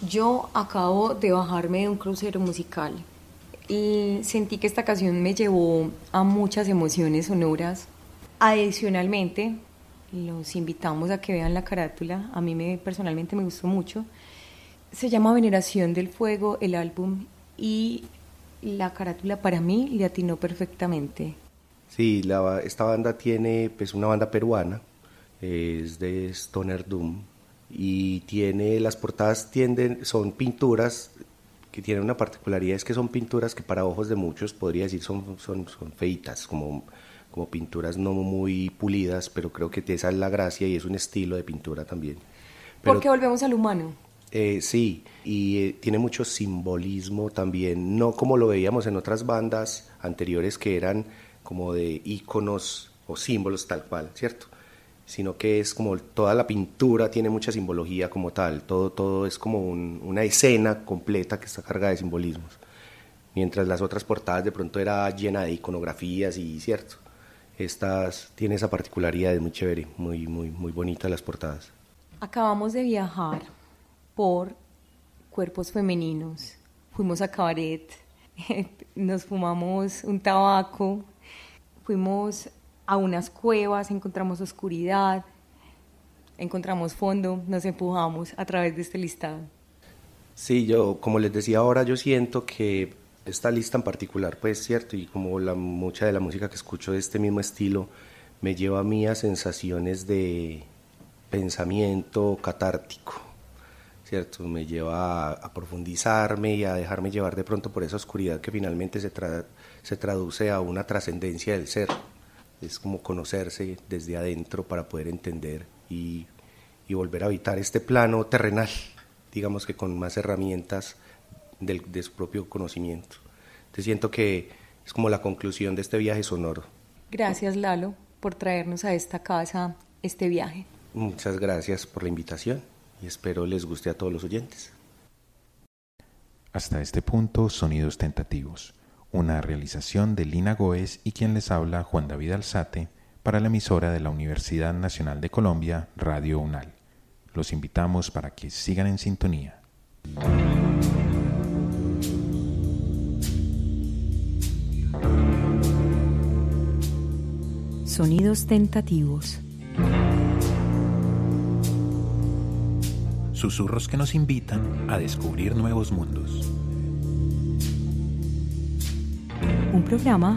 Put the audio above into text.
Yo acabo de bajarme de un crucero musical y sentí que esta canción me llevó a muchas emociones sonoras. Adicionalmente, los invitamos a que vean la carátula. A mí personalmente me gustó mucho. Se llama Veneración del Fuego, el álbum, y la carátula para mí le atinó perfectamente. Sí, esta banda tiene, pues, una banda peruana, es de Stoner Doom, y las portadas son pinturas que tienen una particularidad, es que son pinturas que para ojos de muchos podría decir son feitas, como pinturas no muy pulidas, pero creo que esa es la gracia y es un estilo de pintura también. Porque volvemos al humano. Sí, y tiene mucho simbolismo también, no como lo veíamos en otras bandas anteriores que eran como de íconos o símbolos tal cual, ¿cierto? Sino que es como toda la pintura tiene mucha simbología como tal, todo es como una escena completa que está cargada de simbolismos, mientras las otras portadas de pronto era llena de iconografías y cierto, estas tiene esa particularidad, es muy chévere, muy bonitas las portadas. Acabamos de viajar por cuerpos femeninos, fuimos a cabaret, nos fumamos un tabaco, fuimos a unas cuevas, encontramos oscuridad, encontramos fondo, nos empujamos a través de este listado. Sí, yo, como les decía ahora, yo siento que esta lista en particular, pues cierto, y como mucha de la música que escucho de este mismo estilo, me lleva a mí a sensaciones de pensamiento catártico, cierto, me lleva a profundizarme y a dejarme llevar de pronto por esa oscuridad que finalmente se traduce a una trascendencia del ser. Es como conocerse desde adentro para poder entender y volver a habitar este plano terrenal, digamos que con más herramientas de su propio conocimiento. Te siento que es como la conclusión de este viaje sonoro. Gracias, Lalo, por traernos a esta casa este viaje. Muchas gracias por la invitación y espero les guste a todos los oyentes. Hasta este punto, Sonidos Tentativos, una realización de Lina Goes y quien les habla, Juan David Alzate, para la emisora de la Universidad Nacional de Colombia, Radio UNAL. Los invitamos para que sigan en sintonía. Sonidos Tentativos. Susurros que nos invitan a descubrir nuevos mundos. Un programa